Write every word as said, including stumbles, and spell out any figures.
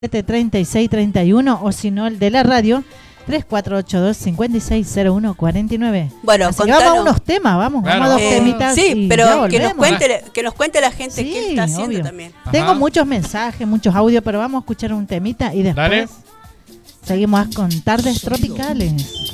siete treinta y seis treinta y uno o si no el de la radio tres cuatro ocho dos, cinco seis cero uno cuatro nueve. Bueno, así que vamos a unos temas, vamos, Claro. vamos a dos Eh, temitas. sí, y pero ya que nos volvemos. cuente que nos cuente la gente Sí, qué está haciendo obvio. también. Ajá. Tengo muchos mensajes, muchos audios, pero vamos a escuchar un temita y después Dale. seguimos con Tardes Tropicales.